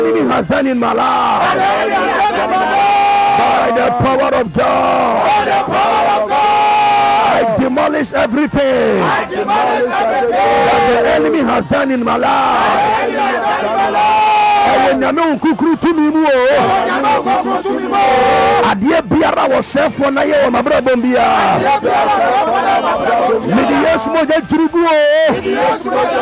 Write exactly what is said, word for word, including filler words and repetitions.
enemy has done in my life, by the power of God, I demolish everything that the enemy has done in my life. Nyame nkukuru tumi mu o adie biara wo sefo na ye wo mabrabo bia me di Yesu mo je jirigu o